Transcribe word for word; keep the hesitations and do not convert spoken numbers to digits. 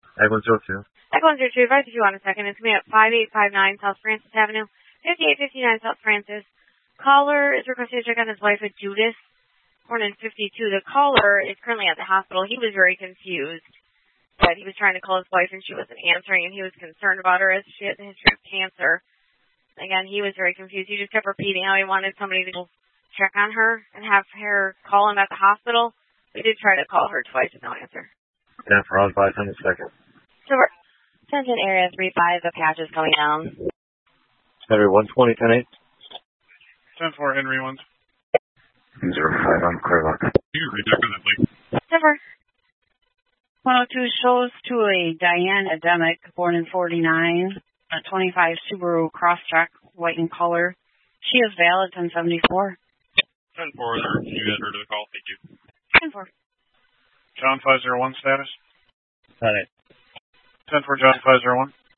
Ag one zero two. Ag one zero two, advise if you want a second. It's coming up five eight five nine South Francis Avenue, fifty-eight fifty-nine South Francis. Caller is requesting to check on his wife, Judith, born in fifty-two. The caller is currently at the hospital. He was very confused, but he was trying to call his wife and she wasn't answering, and he was concerned about her as she had a history of cancer. Again, he was very confused. He just kept repeating how he wanted somebody to go check on her and have her call him at the hospital. We did try to call her twice with no answer. ten four, I'll advise in a second. So we're attention area three five, the patch is coming down. Henry one twenty, ten eight. ten four, Henry one. zero five, I'm clear lock. You can read that for that, please. ten four. one oh two shows to a Diane Ademic, born in forty-nine, a twenty-five Subaru Crosstrek, white in color. She is valid, ten seventy-four. ten four, you guys heard of the call. Thank you. ten four. John five zero one status? ten eight. ten four, John five zero one.